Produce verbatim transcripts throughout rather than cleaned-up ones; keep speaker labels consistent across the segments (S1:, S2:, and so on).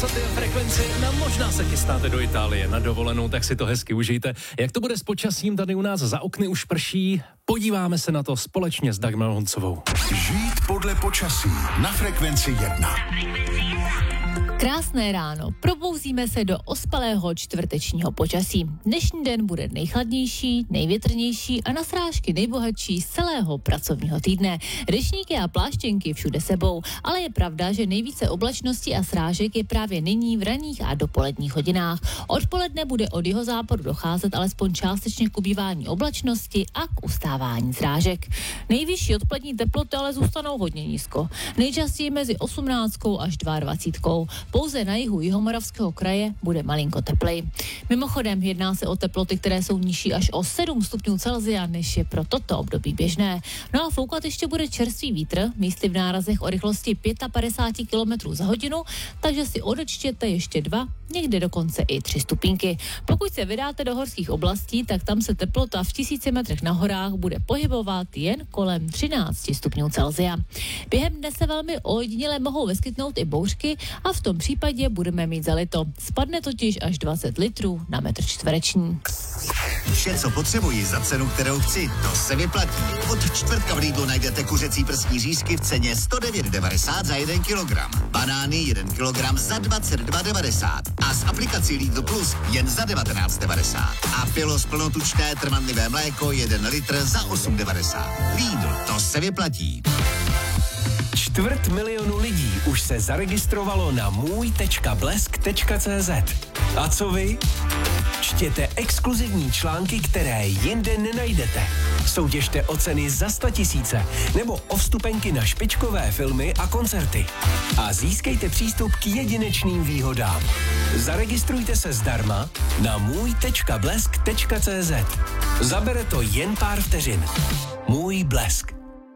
S1: Frekvenci, no možná se chystáte do Itálie na dovolenou, tak si to hezky užijte. Jak to bude s počasím, tady u nás za okny už prší, podíváme se na to společně s Dagmar Honcovou.
S2: Žít podle počasí na Frekvenci jedna.
S3: Krásné ráno, probouzíme se do ospalého čtvrtečního počasí. Dnešní den bude nejchladnější, největrnější a na srážky nejbohatší z celého pracovního týdne. Deštníky a pláštěnky všude sebou, ale je pravda, že nejvíce oblačností a srážek je právě nyní v ranních a dopoledních hodinách. Odpoledne bude od jihozápadu docházet alespoň částečně k ubývání oblačnosti a k ustávání srážek. Nejvyšší odpolední teploty ale zůstanou hodně nízko. Nejčastěji mezi osmnáctkou až dvacítkou. Pouze na jihu Jihomoravského kraje bude malinko teplej. Mimochodem jedná se o teploty, které jsou nižší až o sedm stupňů Celsia, než je pro toto období běžné. No a foukat ještě bude čerstvý vítr, místy v nárazech o rychlosti padesát pět kilometrů za hodinu, takže si odečtěte ještě dva, někde dokonce i tři stupínky. Pokud se vydáte do horských oblastí, tak tam se teplota v tisíci metrech na horách bude pohybovat jen kolem třináct stupňů Celsia. Během dne se velmi ojediněle mohou vyskytnout i bouřky a v tom případě budeme mít zalito. Spadne totiž až dvacet litrů na metr čtvereční.
S4: Vše, co potřebuji za cenu, kterou chci, to se vyplatí. Od čtvrtka v Lidlu najdete kuřecí prsní řízky v ceně sto devět devadesát za jeden kilogram. Banány jeden kilogram za dvacet dva devadesát. A s aplikací Lidl Plus jen za devatenáct devadesát. A Pilos plnotučné trvanlivé mléko jeden litr za osm devadesát. Lidl, to se vyplatí.
S5: Čtvrt milionu lidí už se zaregistrovalo na můj tečka blesk tečka cé zet. A co vy? Čtěte exkluzivní články, které jinde nenajdete. Soutěžte o ceny za statisíce nebo o vstupenky na špičkové filmy a koncerty. A získejte přístup k jedinečným výhodám. Zaregistrujte se zdarma na můj tečka blesk tečka cé zet. Zabere to jen pár vteřin. Můj Blesk.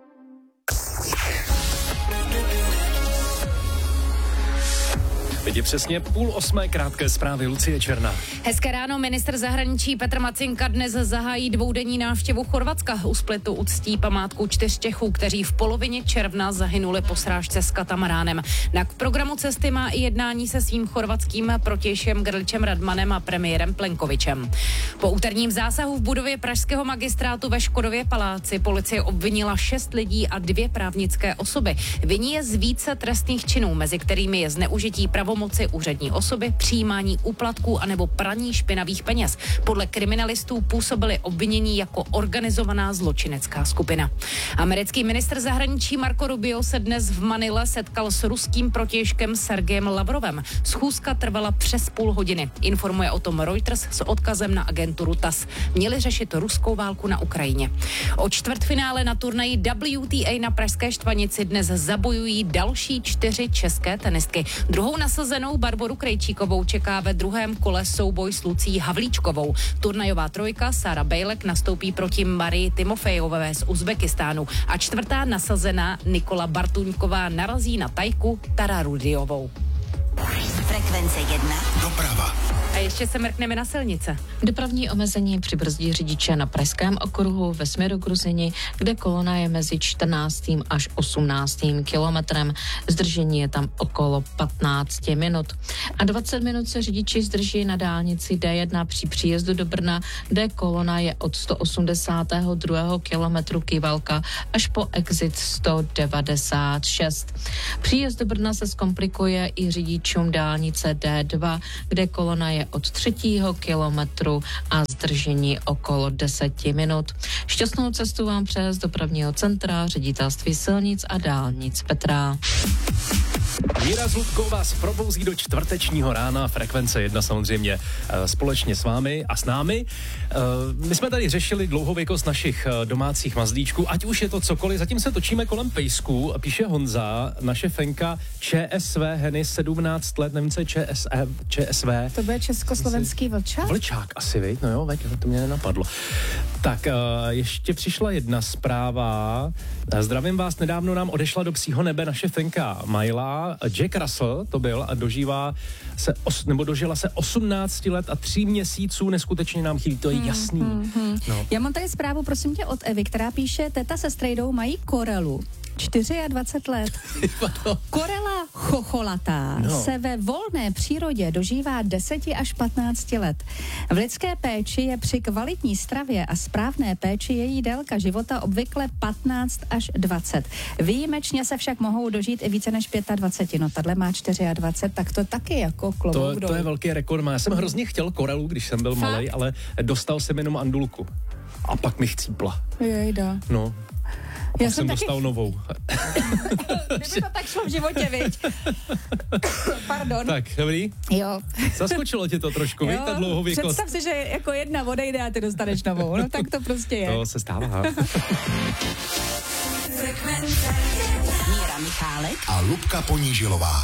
S1: Teď je přesně půl osmé, krátké zprávy, Lucie Černá.
S6: Hezké ráno, ministr zahraničí Petr Macinka dnes zahájí dvoudenní návštěvu Chorvatska. U Splitu uctí památku čtyř Čechů, kteří v polovině června zahynuli po srážce s katamaránem. Na programu cesty má i jednání se svým chorvatským protějšem Grličem Radmanem a premiérem Plenkovičem. Po úterním zásahu v budově pražského magistrátu ve Škodově paláci policie obvinila šest lidí a dvě právnické osoby. Viní je z více trestných činů, mezi kterými je zneužití pravomoci úřední osoby, přijímání úplatků anebo praní špinavých peněz. Podle kriminalistů působili obvinění jako organizovaná zločinecká skupina. Americký ministr zahraničí Marco Rubio se dnes v Manile setkal s ruským protějškem Sergejem Lavrovem. Schůzka trvala přes půl hodiny. Informuje o tom Reuters s odkazem na agenturu T A S S. Měli řešit ruskou válku na Ukrajině. O čtvrtfinále na turnaji W T A na pražské Štvanici dnes zabojují další čtyři české tenistky. Druhou nasazenou Barboru Krejčíkovou čeká ve druhém kole souboj s Lucí Havlíčkovou. Turnajová trojka Sára Bejlek nastoupí proti Marii Timofejové z Uzbekistánu a čtvrtá nasazená Nikola Bartuňková narazí na Tajku Tararudiovou.
S4: Frekvence jedna. Doprava.
S6: A ještě se mrkneme na silnice.
S7: Dopravní omezení přibrzdí řidiče na pražském okruhu ve směru k Ruzyni, kde kolona je mezi čtrnáctým až osmnáctým kilometrem. Zdržení je tam okolo patnáct minut. A dvacet minut se řidiči zdrží na dálnici D jedna při příjezdu do Brna, kde kolona je od sto osmdesátého druhého kilometru Kyvalka až po exit sto devadesát šest. Příjezd do Brna se zkomplikuje i řidičům dálnice D dva, kde kolona je od třetího kilometru a zdržení okolo deseti minut. Šťastnou cestu vám přeje z dopravního centra Ředitelství silnic a dálnic Petra.
S1: Míra Zlutkou vás probouzí do čtvrtečního rána, Frekvence jedna samozřejmě společně s vámi a s námi. My jsme tady řešili dlouhověkost našich domácích mazlíčků, ať už je to cokoliv, zatím se točíme kolem pejsků, píše Honza, naše fenka ČSV Heny sedmnáct let, nevím, co je ČSV. ČSV.
S8: To bude československý vlčák?
S1: Vlčák asi, viď? No jo, veď, to mě nenapadlo. Tak ještě přišla jedna zpráva. Zdravím vás, nedávno nám odešla do psího nebe naše fenka Majla. Jack Russell to byl a dožívá se, os, nebo dožila se osmnáct let a tří měsíců, neskutečně nám chybí, to je jasný.
S8: Hmm, hmm, hmm.
S1: No.
S8: Já mám tady zprávu, prosím tě, od Evy, která píše, teta se strejdou mají korelu. dvacet čtyři let. Korela chocholatá no. se ve volné přírodě dožívá deset až patnáct let. V lidské péči je při kvalitní stravě a správné péči její délka života obvykle patnáct až dvacet. Výjimečně se však mohou dožít i více než dvacet pět. No, tahle má dvacet čtyři, tak to taky jako klobouk
S1: to, to je velký rekord. Já jsem hrozně chtěl korelu, když jsem byl malej, ale dostal jsem jenom andulku. A pak mi chcípla.
S8: Jejda.
S1: No. Já jsem dostal taky... novou.
S8: Kdyby to tak šlo v životě, viď? Pardon.
S1: Tak, dobrý?
S8: Jo.
S1: Zaskočilo tě to trošku, víš, ta dlouhověkost.
S8: Představ si, že jako jedna odejde a ty dostaneš novou. No tak to prostě je.
S1: To se stává.
S2: Míra Michálek a Lubka Ponížilová.